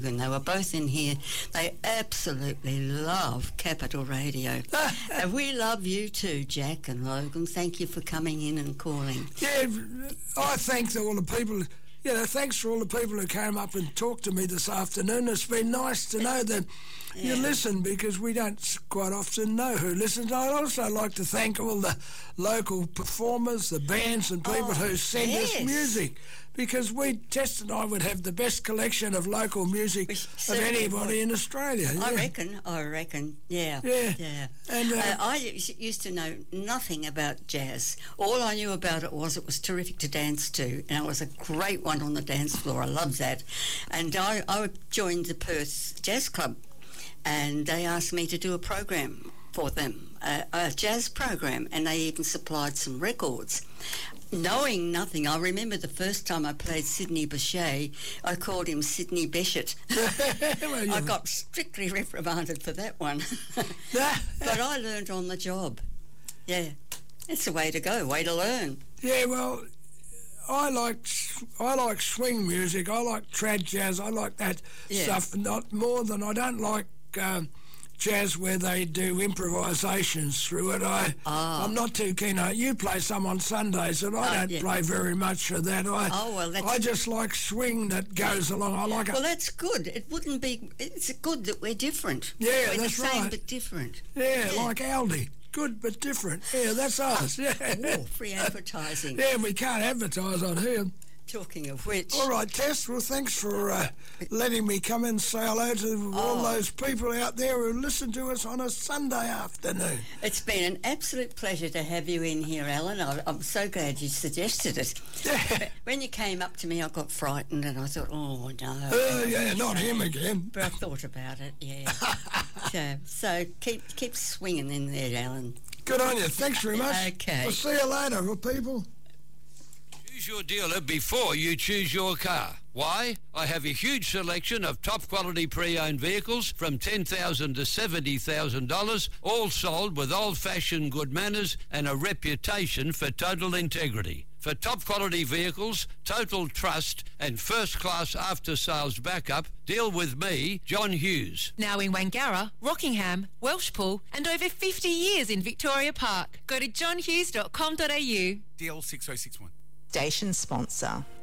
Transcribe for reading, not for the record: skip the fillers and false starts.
And they were both in here. They absolutely love Capital Radio. And we love you too, Jack and Logan. Thank you for coming in and calling. Yeah, I thank all the people. Thanks for all the people who came up and talked to me this afternoon. It's been nice to know that you listen, because we don't quite often know who listens. I'd also like to thank all the local performers, the bands and people who send us music, because Tess and I would have the best collection of local music of anybody in Australia. I reckon, yeah. And I used to know nothing about jazz. All I knew about it was terrific to dance to, and it was a great one on the dance floor. I loved that. And I joined the Perth Jazz Club, and they asked me to do a program for them, a jazz program, and they even supplied some records. Knowing nothing, I remember the first time I played Sidney Bechet, I called him Sidney Beshet. I got strictly reprimanded for that one. But I learned on the job. Yeah, it's the way to go, way to learn. Yeah, well, I like swing music. I like trad jazz. I like that stuff. Not more than I don't like jazz where they do improvisations through it. I'm not too keen on it. You play some on Sundays, and I don't play very much of that. I just like swing that goes along. I like it. Well, that's good. It wouldn't be. It's good that we're different. Yeah, we're that's the same right. but different. Yeah, like Aldi. Good but different. Yeah, that's us. Yeah. Oh, free advertising. Yeah, we can't advertise on here. Talking of which... All right, Tess, well, thanks for letting me come in and say hello to all those people out there who listen to us on a Sunday afternoon. It's been an absolute pleasure to have you in here, Alan. I'm so glad you suggested it. Yeah. When you came up to me, I got frightened and I thought, oh, no. Yeah, not him again. But I thought about it, yeah. so keep swinging in there, Alan. Good on you. Thanks very much. Okay. I'll see you later, people. Choose your dealer before you choose your car. Why? I have a huge selection of top quality pre-owned vehicles from $10,000 to $70,000, all sold with old-fashioned good manners and a reputation for total integrity. For top quality vehicles, total trust and first-class after-sales backup, deal with me, John Hughes. Now in Wangara, Rockingham, Welshpool and over 50 years in Victoria Park. Go to johnhughes.com.au. DL6061. Station sponsor.